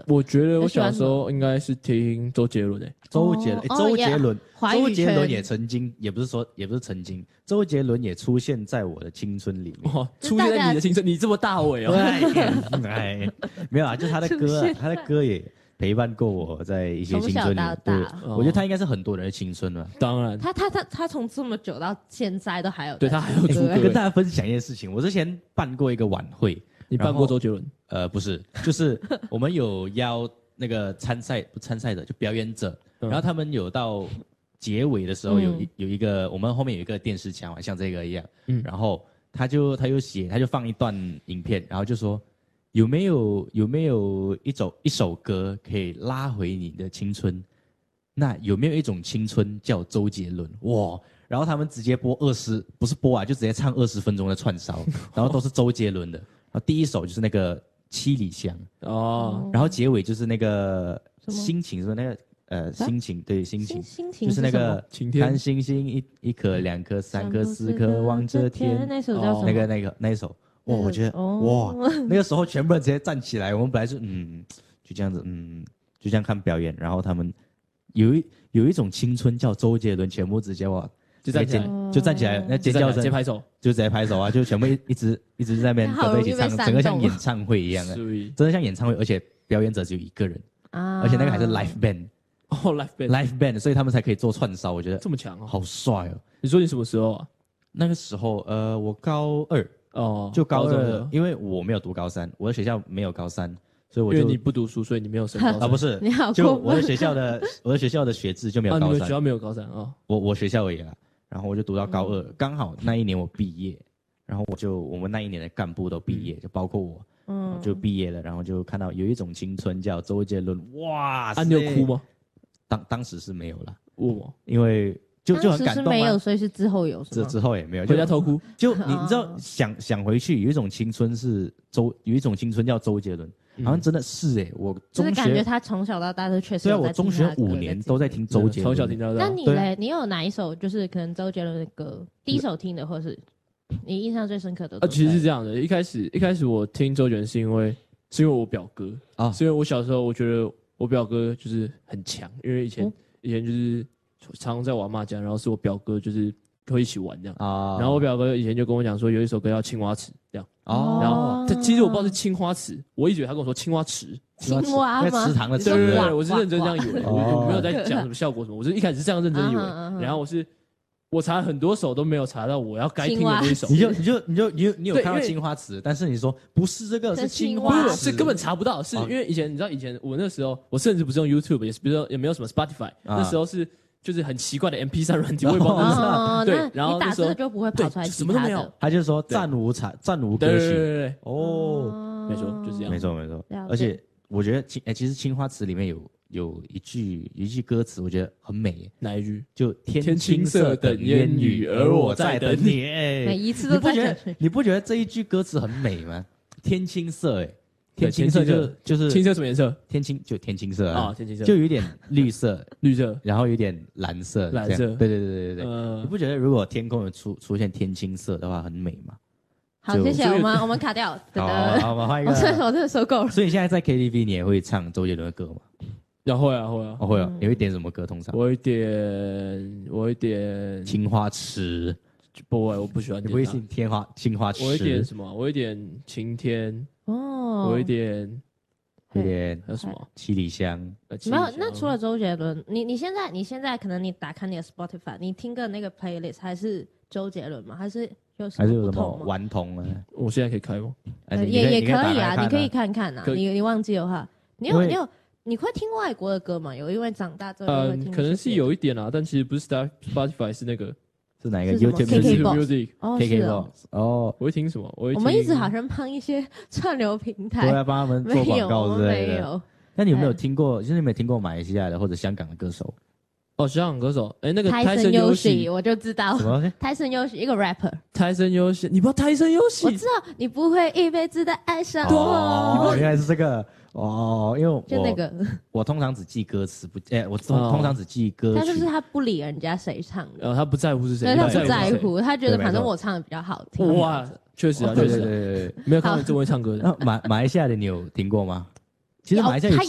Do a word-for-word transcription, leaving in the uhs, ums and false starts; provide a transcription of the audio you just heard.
的？ 我觉得我小时候应该是听周杰伦诶、欸， 周杰伦、 哦欸，周杰伦， 哦、 周杰伦也曾经，也不是说，也不是曾经，周杰伦也出现在我的青春里面。 哦，出现在你的青春，你这么大尾哦。 对，哎，没有啊，就他的歌、啊，他的歌也陪伴过我在一些青春里。对， 哦、 我觉得他应该是很多人的青春了。 当然， 他他他他从这么久到现在都还有， 对他还有出歌、 欸。跟大家分享一件事情，我之前办过一个晚会， 你办过周杰伦？ 呃，不是，就是我们有邀那个参赛不参赛者，就表演者，嗯、然后他们有到结尾的时候有、嗯、有一个，我们后面有一个电视墙嘛，像这个一样，嗯，然后他就他就写，他就放一段影片，然后就说有没有有没有一首一首歌可以拉回你的青春？那有没有一种青春叫周杰伦？哇！然后他们直接播二十，不是播啊，就直接唱二十分钟的串烧，然后都是周杰伦的。然后第一首就是那个。七里香哦，然后结尾就是那个心情，是那个呃心情，对心情， 心情就是那个晴天， 看星星一一颗两颗三颗四颗望着天， 那首叫什么？ 那个那个那一首，哇，我觉得哇，那个时候全部人直接站起来，我们本来是嗯就这样子嗯就这样看表演，然后他们有一有一种青春叫周杰伦，全部直接哇。 就站起来， 就站起来，那尖叫声， 直接拍手， 就直接拍手啊！就全部一一直一直在那边跟着一起唱，整个像演唱会一样的，真的像演唱会，而且表演者只有一个人啊，而且那个还是 live band 哦 ，live band，live band， 所以他们才可以做串烧，我觉得这么强哦， 好帅哦！ 你说你什么时候啊？ 那个时候，呃，我高二哦，就高二，因为我没有读高三，我的学校没有高三，所以我就因为你不读书，所以你没有升高三啊，不是， 你好， 就我的学校的我的学校的学制就没有高三， 啊，你们学校没有高三啊？ 我我学校而已啦。然后我就读到高二，嗯、刚好那一年我毕业，然后我就我们那一年的干部都毕业，嗯、就包括我，嗯，就毕业了，然后就看到有一种青春叫周杰伦，哇， 啊，你有哭吗？ 当当时是没有啦， 哇， 因为就就很感动、啊， 当时是没有，所以是之后有， 之之后也没有， 回家偷哭， 就你你知道想想回去有一种青春是周，有一种青春叫周杰伦。好像真的是哎、欸，我中学就是感觉他从小到大都确实对啊，我中学五年都在听周杰伦， 从小听到大。 那你嘞？你有哪一首就是可能周杰伦的歌第一首听的，或是你印象最深刻的？ 啊，其实是这样的，一开始一开始我听周杰伦是因为是因为我表哥啊，是因为我小时候我觉得我表哥就是很强，因为以前、嗯、以前就是常常在我阿嬷家，然后是我表哥就是会一起玩这样啊，然后我表哥以前就跟我讲说有一首歌叫《青花瓷》这样。哦，然后他其实我不知道是青花瓷，我一直以为他跟我说青花池， 青蛙吗？ 池塘的对对对，我是认真这样以为，我我没有在讲什么效果什么，我是一开始是这样认真以为，然后我是我查了很多首都没有查到我要该听的那一首， 你就你就你就你你有看到青花瓷，但是你说不是这个是青花瓷， 是根本查不到，是因为以前你知道以前我那时候我甚至不是用 YouTube， 也是比如说也没有什么 Spotify， 那时候是。就是很奇怪的 M P 三 软体，我也不知道是什么。对，然后你打字就不会跑出来， 什么都没有。 他就说暂无产，暂无歌曲。 对对对对， 哦， 没错，就这样。 没错没错。而且我觉得青哎，其实青花瓷里面有有一句一句歌词，我觉得很美。 哪一句？ 就天青色等烟雨，而我在等你。哎， 每一次都在等。你不觉得这一句歌词很美吗？天青色，哎。天青色就就是青色什么颜色？ 天青就天青色啊， 哦、天青色就有点绿色， 绿色， 然后有点蓝色， 蓝色， 对对对对对、呃、你不觉得如果天空有出出现天青色的话很美吗？ 好，谢谢我们我们卡掉。 好，好，我们换一个。 我真的我真的受够了。 所以你现在在 K T V 你也会唱周杰伦的歌吗？ 要会啊会啊， 我、哦、会啊。你会点什么歌？通常我会点我会点青花瓷。 不会，我不喜欢点。 你不会听天花青花瓷？ 我会点什么？我会点晴天。哦，我会点。 有点还有什么七里香？ 没有。那除了周杰伦，你你现在你现在可能你打开你的 Spotify， 你听个那个 playlist 还是周杰伦吗？还是有什么还是有什么顽童啊？ 我现在可以开吗？ 呃、也也可以啊，你可以看看啊。你你忘记的话，你有你有你会听外国的歌吗？有因为长大之后会听、 呃，可能是有一点啊，但其实不是 Spotify 是那个。 是哪一个 ？YouTube Music，K K Box 哦， 我会听什么？我会听我们一直好像帮一些串流平台， 对啊，帮他们做广告之类的。 没有。 那你有没有听过？就是你有没有听过马来西亚的或者香港的歌手？ 哦，香港歌手，哎，那个泰森优喜，我就知道。 什么？ 泰森优喜，一个 rapper。 泰森优喜，你不知道泰森优喜？ 我知道，你不会一辈子的爱上我。 哦，原来是这个。哦，因为我就那个， 我通常只记歌词，不，哎、欸，我通、哦、通常只记歌曲。 他就是他不理人家谁唱的， 呃，他不在乎是谁， 对，他不在乎，他觉得反正我唱的比较好听。 哇，确实啊，确实，对对对对，没有看到这么会唱歌的。 那马马来西亚的你有听过吗？其实马来西亚有